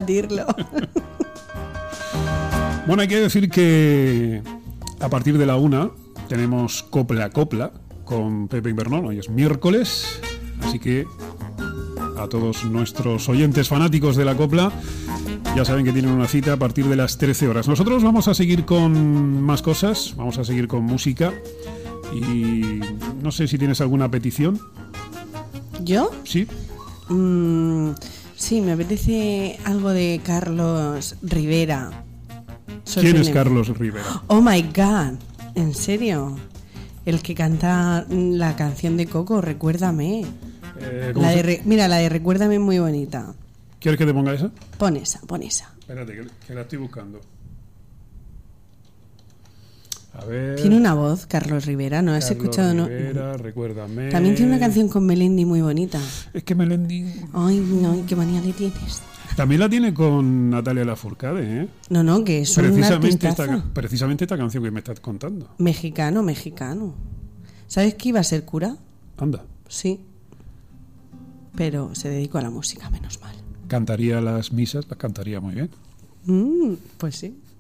rebatirlo. Bueno, hay que decir que a partir de la 1 tenemos Copla Copla con Pepe Invernón. Hoy es miércoles, así que a todos nuestros oyentes fanáticos de la copla ya saben que tienen una cita a partir de las 13 horas. Nosotros vamos a seguir con más cosas, vamos a seguir con música y no sé si tienes alguna petición. ¿Yo? Sí. Sí, me apetece algo de Carlos Rivera. ¿Quién es Carlos Rivera? Oh my God, ¿en serio? El que canta la canción de Coco, Recuérdame. Mira, la de Recuérdame es muy bonita. ¿Quieres que te ponga esa? Pon esa. Espérate, que la estoy buscando. A ver. Tiene una voz, Carlos Rivera, ¿no has escuchado? Rivera, Recuérdame. También tiene una canción con Melendi muy bonita. Es que Melendi... Ay, no, qué manía le tienes. También la tiene con Natalia Lafourcade, ¿eh? No, que es un artistazo. Precisamente esta canción que me estás contando. Mexicano. ¿Sabes que iba a ser cura? Anda. Sí. Pero se dedicó a la música, menos mal. Cantaría las misas, las cantaría muy bien. Pues sí.